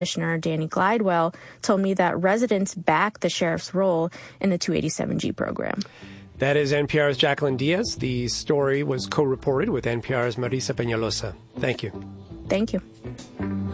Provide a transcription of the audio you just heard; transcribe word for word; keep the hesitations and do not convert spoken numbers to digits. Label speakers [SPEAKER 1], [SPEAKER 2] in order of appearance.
[SPEAKER 1] Commissioner Danny Glidewell told me that residents back the sheriff's role in the two eighty-seven G program.
[SPEAKER 2] That is N P R's Jacqueline Diaz. The story was co-reported with N P R's Marisa Peñalosa. Thank you.
[SPEAKER 1] Thank you.